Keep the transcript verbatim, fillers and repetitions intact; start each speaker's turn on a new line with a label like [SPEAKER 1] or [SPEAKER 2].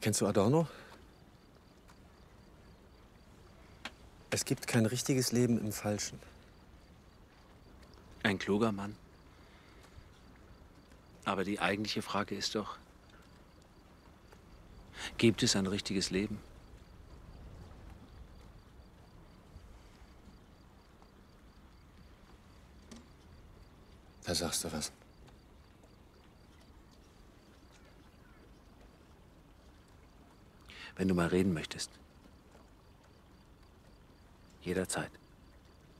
[SPEAKER 1] Kennst du Adorno? Es gibt kein richtiges Leben im Falschen.
[SPEAKER 2] Ein kluger Mann. Aber die eigentliche Frage ist doch, gibt es ein richtiges Leben?
[SPEAKER 1] Da sagst du was.
[SPEAKER 2] Wenn du mal reden möchtest. Jederzeit.